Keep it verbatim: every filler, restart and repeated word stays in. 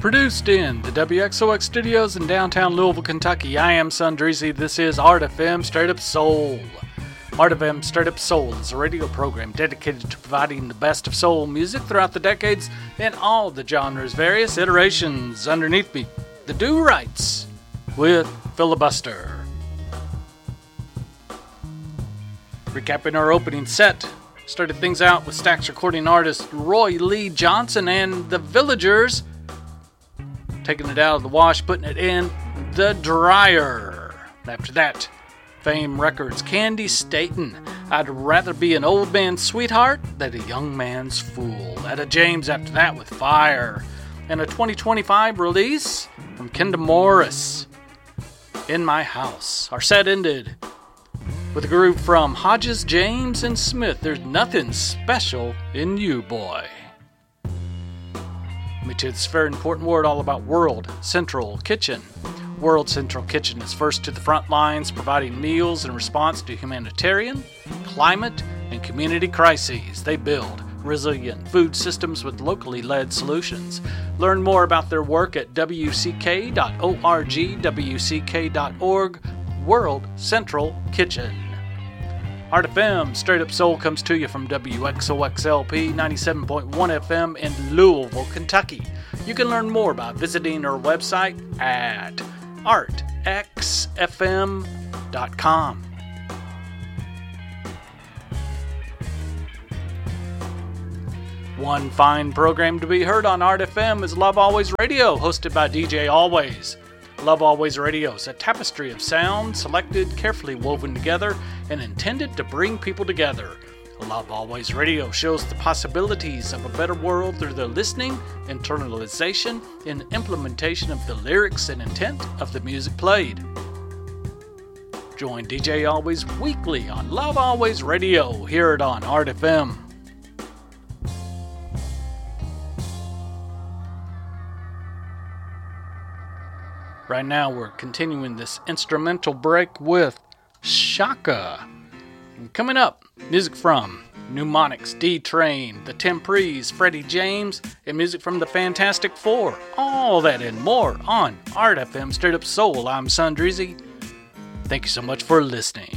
Produced in the W X O X studios in downtown Louisville, Kentucky. I am Son Dreezy. This is Art F M Straight Up Soul. Art F M Straight Up Soul is a radio program dedicated to providing the best of soul music throughout the decades in all the genres' various iterations. Underneath me, the Do-Rights with Filibuster. Recapping our opening set, started things out with Stax recording artist Roy Lee Johnson and the Villagers, taking it out of the wash, putting it in the dryer. After that, Fame Records, Candy Staten, I'd Rather Be an Old Man's Sweetheart Than a Young Man's Fool. Etta James after that with Fire. And a twenty twenty-five release from Kenda Morris, In My House. Our set ended with a group from Hodges, James, and Smith. There's Nothing Special in You, Boy. Let me tell you this very important word all about World Central Kitchen. World Central Kitchen is first to the front lines, providing meals in response to humanitarian, climate, and community crises. They build resilient food systems with locally led solutions. Learn more about their work at W C K dot org, W C K dot org, World Central Kitchen. Art F M Straight Up Soul comes to you from W X O X L P ninety-seven point one F M in Louisville, Kentucky. You can learn more by visiting our website at art x f m dot com. One fine program to be heard on Art F M is Love Always Radio, hosted by D J Always. Love Always Radio is a tapestry of sound, selected, carefully woven together, and intended to bring people together. Love Always Radio shows the possibilities of a better world through the listening, internalization, and implementation of the lyrics and intent of the music played. Join D J Always weekly on Love Always Radio. Hear it on Art F M. Right now we're continuing this instrumental break with Shaka. And coming up, music from Mnemonics, D-Train, The Temprees, Freddie James, and music from the Fantastic Four. All that and more on Art F M Straight Up Soul. I'm Son Dreezy. Thank you so much for listening.